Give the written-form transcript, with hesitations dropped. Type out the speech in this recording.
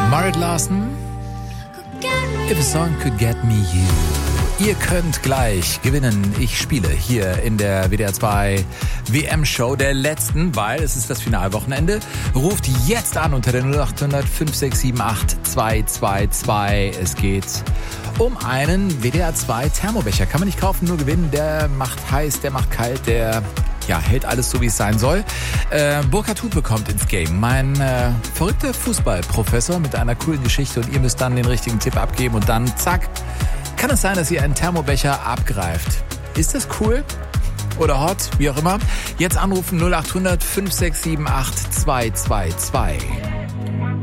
Married Larson, If a Song Could Get Me You. Ihr könnt gleich gewinnen. Ich spiele hier in der WDR 2 WM-Show der letzten, weil es ist das Finalwochenende. Ruft jetzt an unter der 0800 5678 222. Es geht um einen WDR 2 Thermobecher. Kann man nicht kaufen, nur gewinnen. Der macht heiß, der macht kalt, der hält alles so, wie es sein soll. Burkhard Hupe kommt ins Game. Mein verrückter Fußballprofessor mit einer coolen Geschichte und ihr müsst dann den richtigen Tipp abgeben und dann zack, kann es sein, dass ihr einen Thermobecher abgreift. Ist das cool? Oder hot? Wie auch immer. Jetzt anrufen 0800 5678 222.